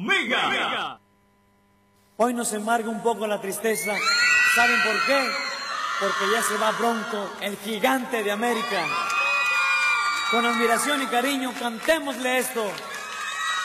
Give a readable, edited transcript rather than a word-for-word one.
Omega. Hoy nos embarga un poco la tristeza. ¿Saben por qué? Porque ya se va pronto el gigante de América. Con admiración y cariño, cantémosle esto.